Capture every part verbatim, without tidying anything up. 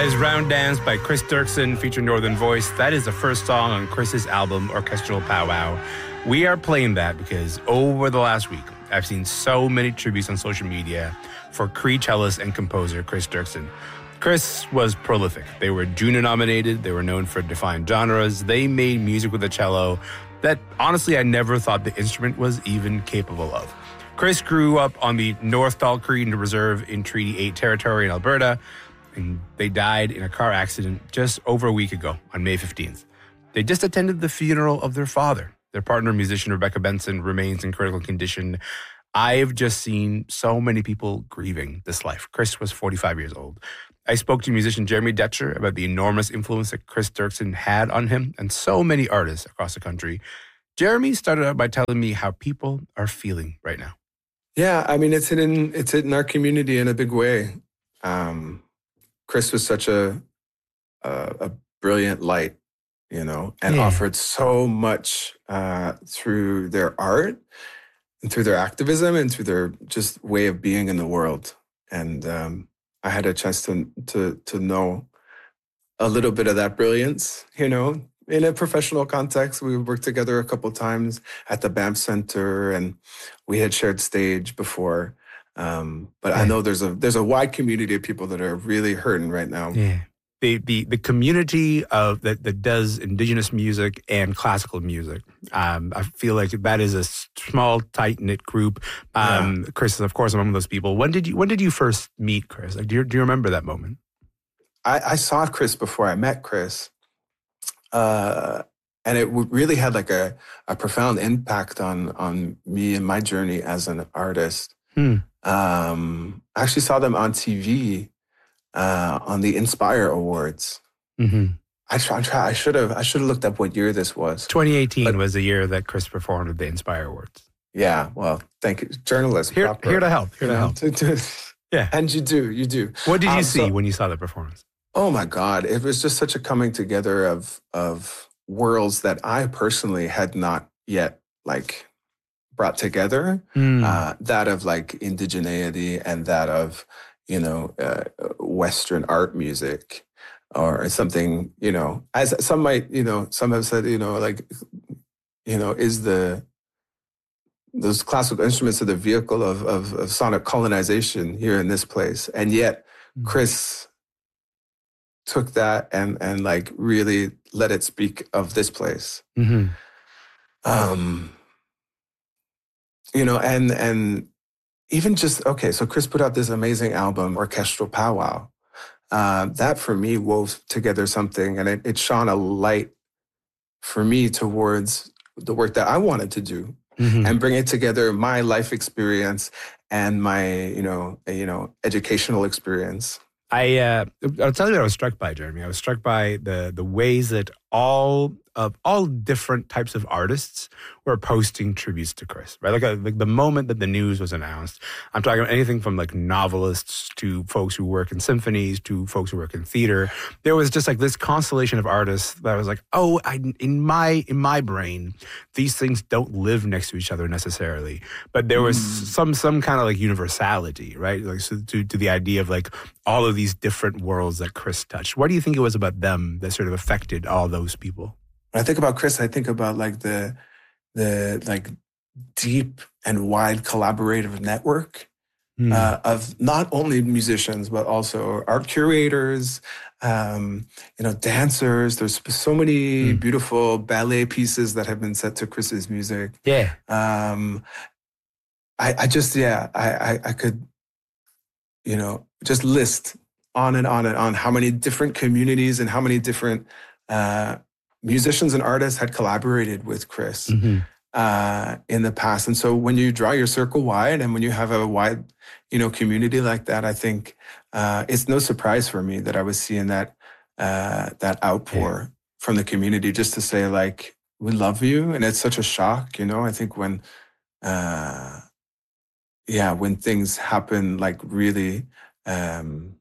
That is Round Dance by Chris Dirksen featuring Northern Voice. That is the first song on Chris's album, Orchestral Powwow. We are playing that because over the last week, I've seen so many tributes on social media for Cree cellist and composer Chris Dirksen. Chris was prolific. They were Juno nominated. They were known for defined genres. They made music with a cello that, honestly, I never thought the instrument was even capable of. Chris grew up on the North Dal Cree Reserve in Treaty eight territory in Alberta, and they died in a car accident just over a week ago on May fifteenth. They just attended the funeral of their father. Their partner, musician Rebecca Benson, remains in critical condition. I've just seen so many people grieving this life. Chris was forty-five years old. I spoke to musician Jeremy Detcher about the enormous influence that Chris Dirksen had on him and so many artists across the country. Jeremy started out by telling me how people are feeling right now. Yeah, I mean, it's hitting, it's hitting our community in a big way. Um, Chris was such a, a, a brilliant light, you know, and yeah. offered so much uh, through their art and through their activism and through their just way of being in the world. And um, I had a chance to, to to know a little bit of that brilliance, you know, in a professional context. We worked together a couple of times at the BAMP Center, and we had shared stage before. Um, but yeah. I know there's a there's a wide community of people that are really hurting right now. Yeah. The, the the community of that, that does Indigenous music and classical music. Um, I feel like that is a small, tight-knit group. Um, yeah. Chris is, of course, among those people. When did you when did you first meet Chris? Like, do you do you remember that moment? I, I saw Chris before I met Chris, uh, and it really had like a, a profound impact on on me and my journey as an artist. Hmm. Um, I actually saw them on T V. Uh, on the Inspire Awards. Mm-hmm. I try, I try, I should have. I should have looked up what year this was. twenty eighteen but, was the year that Chris performed at the Inspire Awards. Yeah. Well, thank you, journalist. Here, proper, here to help. Here to know, help. To, to, yeah. And you do. You do. What did you um, see so, when you saw the performance? Oh my God! It was just such a coming together of of worlds that I personally had not yet like brought together. Mm. Uh, that of like indigeneity and that of, you know, uh, Western art music or something, you know, as some might, you know, some have said, you know, like, you know, is the, those classical instruments are the vehicle of, of, of sonic colonization here in this place. And yet Chris took that and, and like really let it speak of this place. Mm-hmm. Um, you know, and, and, even just, okay, so Chris put out this amazing album, Orchestral Powwow. Uh, that for me wove together something, and it, it shone a light for me towards the work that I wanted to do, mm-hmm. and bring it together my life experience and my, you know, you know, educational experience. I, uh, I'll tell you what I was struck by, Jeremy. I was struck by the the ways that all of all different types of artists were posting tributes to Chris, right? Like, a, like the moment that the news was announced, I'm talking about anything from like novelists to folks who work in symphonies to folks who work in theater. There was just like this constellation of artists that was like, oh, I, in my in my brain, these things don't live next to each other necessarily, but there was mm. some some kind of like universality, right? Like so to to the idea of like all of these different worlds that Chris touched. What do you think it was about them that sort of affected all those people? When I think about Chris, I think about like the the like deep and wide collaborative network mm. uh, of not only musicians but also art curators, um, you know, dancers. There's so many mm. beautiful ballet pieces that have been set to Chris's music. Yeah. Um, I, I just yeah, I, I I could, you know, just list on and on and on how many different communities and how many different uh, musicians and artists had collaborated with Chris mm-hmm. uh, in the past. And so when you draw your circle wide and when you have a wide, you know, community like that, I think uh, it's no surprise for me that I was seeing that uh, that outpour yeah. from the community just to say like, we love you. And it's such a shock, you know, I think when, uh, yeah, when things happen like really, um,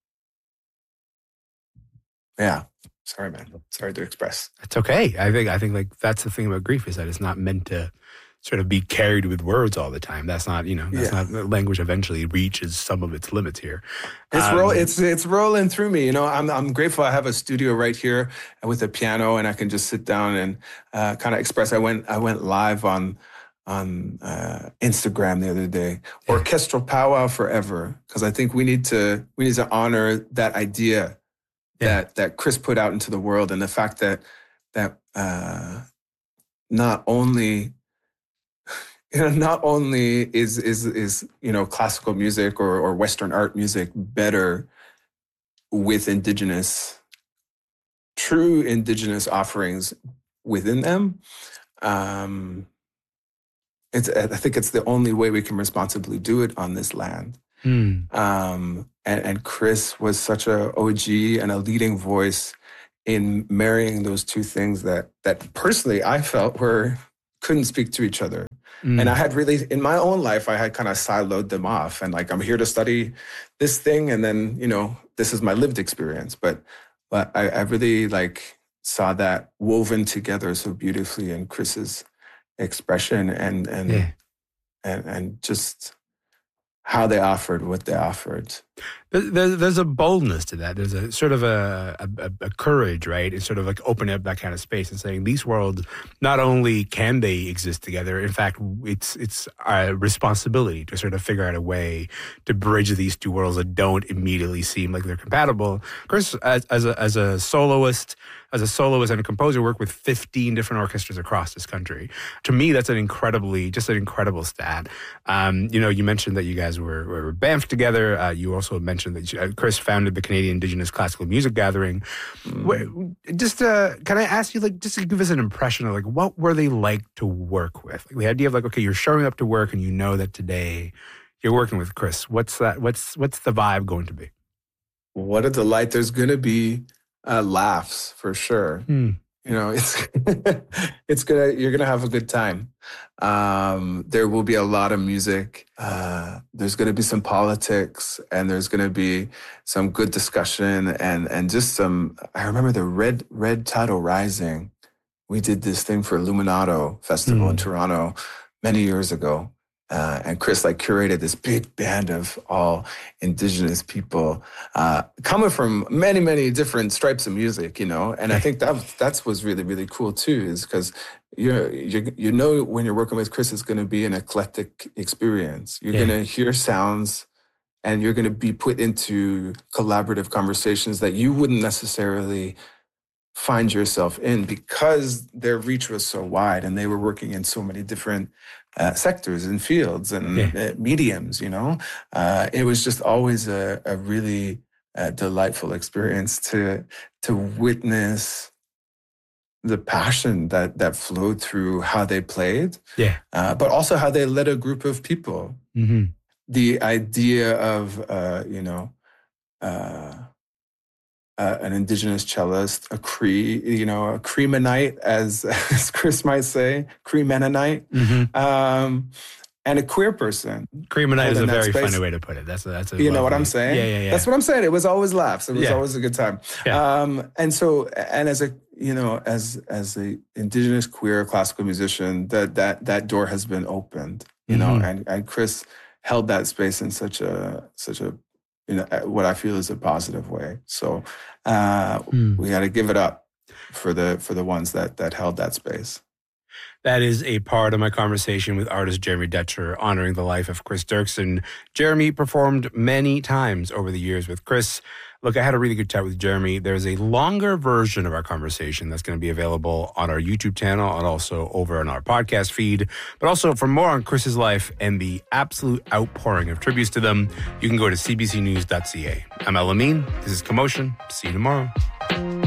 yeah. Sorry, man. Sorry to express. It's okay. I think I think like that's the thing about grief is that it's not meant to sort of be carried with words all the time. That's not, you know, that's yeah. not, language eventually reaches some of its limits here. It's um, roll, it's it's rolling through me. You know, I'm I'm grateful I have a studio right here with a piano, and I can just sit down and uh, kind of express. I went I went live on on uh, Instagram the other day. Yeah. Orchestral powwow forever, because I think we need to we need to honor that idea yeah. that that Chris put out into the world, and the fact that that uh, not only You know, not only is is is you know classical music or, or Western art music better with indigenous, true indigenous offerings within them, um, it's I think it's the only way we can responsibly do it on this land. Mm. Um, and, and Chris was such a O G and a leading voice in marrying those two things that that personally I felt were couldn't speak to each other. Mm. And I had really, in my own life, I had kind of siloed them off. And like, I'm here to study this thing. And then, you know, this is my lived experience. But but I, I really like saw that woven together so beautifully in Chris's expression and and yeah. and, and just how they offered what they offered. There's, there's a boldness to that. There's a sort of a, a, a courage, right? It's sort of like opening up that kind of space and saying these worlds, not only can they exist together, in fact, it's it's our responsibility to sort of figure out a way to bridge these two worlds that don't immediately seem like they're compatible. Chris, as, as, a, as a soloist, as a soloist and a composer, worked with fifteen different orchestras across this country. To me, that's an incredibly, just an incredible stat. Um, you know, you mentioned that you guys were, were Banff together. Uh, you also mentioned that you, uh, Chris founded the Canadian Indigenous Classical Music Gathering. Mm. Where, just, uh, can I ask you, like, just to give us an impression of, like, what were they like to work with? Like, the idea of, like, okay, you're showing up to work and you know that today you're working with Chris. What's that? What's what's the vibe going to be? What a delight. There's going to be uh, laughs for sure. Mm. You know, it's it's gonna you're gonna have a good time. Um, there will be a lot of music. Uh, there's gonna be some politics, and there's gonna be some good discussion, and and just some. I remember the Red Red Tidal Rising. We did this thing for Illuminato Festival mm. in Toronto many years ago. Uh, and Chris like curated this big band of all indigenous people uh, coming from many, many different stripes of music, you know. And I think that that's what's really, really cool too, is because you you you know when you're working with Chris, it's going to be an eclectic experience. You're yeah. going to hear sounds, and you're going to be put into collaborative conversations that you wouldn't necessarily find yourself in because their reach was so wide, and they were working in so many different Uh, sectors and fields and yeah. uh, mediums, you know. Uh, it was just always a, a really uh, delightful experience to to witness the passion that that flowed through how they played, yeah, uh, but also how they led a group of people. Mm-hmm. The idea of, uh, you know, uh, Uh, an indigenous cellist, a Cree, you know, a Cree Mennonite, as, as Chris might say, Cree Mennonite, mm-hmm. um, and a queer person. Cree Mennonite is a very space. funny way to put it. That's a, that's a you know what I'm saying? Yeah, yeah, yeah. That's what I'm saying. It was always laughs. It was yeah. always a good time. Yeah. Um, and so, and as a, you know, as as a indigenous queer classical musician, that that that door has been opened. You mm-hmm. know, and and Chris held that space in such a such a you know, what I feel is a positive way. So uh, mm. we got to give it up for the for the ones that that held that space. That is a part of my conversation with artist Jeremy Detcher, honoring the life of Chris Dirksen. Jeremy performed many times over the years with Chris. Look, I had a really good chat with Jeremy. There's a longer version of our conversation that's going to be available on our YouTube channel and also over on our podcast feed. But also, for more on Chris's life and the absolute outpouring of tributes to them, you can go to c b c news dot c a. I'm El Amin. This is Commotion. See you tomorrow.